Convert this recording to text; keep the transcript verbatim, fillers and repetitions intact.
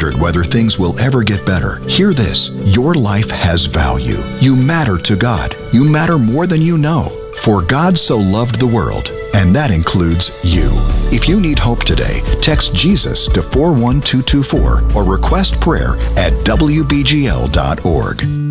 wondered whether things will ever get better, hear this. Your life has value. You matter to God. You matter more than you know. For God so loved the world, and that includes you. If you need hope today, text Jesus to four one two two four or request prayer at W B G L dot org.